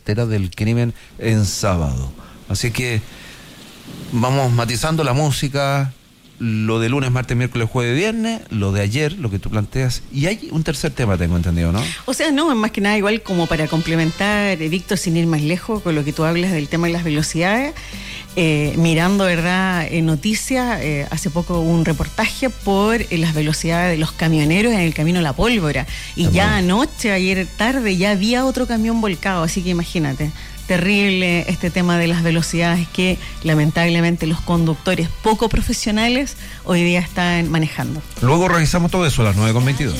carretera del crimen en sábado. Así que vamos matizando la música, lo de lunes, martes, miércoles, jueves, viernes, lo de ayer, lo que tú planteas, y hay un tercer tema, tengo entendido, ¿no? O sea, no, más que nada igual como para complementar, Víctor, sin ir más lejos con lo que tú hablas del tema de las velocidades, mirando, ¿verdad?, noticias, hace poco hubo un reportaje por las velocidades de los camioneros en el camino a La Pólvora, y también ya anoche, ayer tarde, ya había otro camión volcado, así que imagínate. Terrible este tema de las velocidades que lamentablemente los conductores poco profesionales hoy día están manejando. Luego revisamos todo eso a las 9:22.